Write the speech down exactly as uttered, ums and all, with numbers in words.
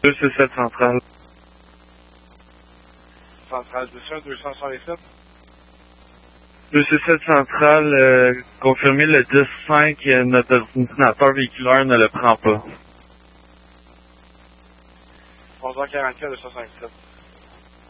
deux six sept centrale. Centrale deux un, deux cent soixante-sept. deux six sept centrale, euh, confirmé le dix cinq, euh, notre ordinateur véhiculaire ne le prend pas. onze heures quarante-quatre, deux cent soixante-sept.